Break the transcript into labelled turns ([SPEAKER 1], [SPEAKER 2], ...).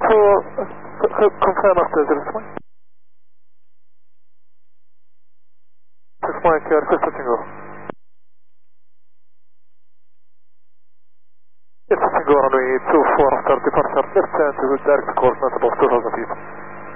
[SPEAKER 1] confirm after the response. 6 Mike, request touch and go. Yes, touch and go runway 24 after departure, left hand to direct course, not above 2000 feet.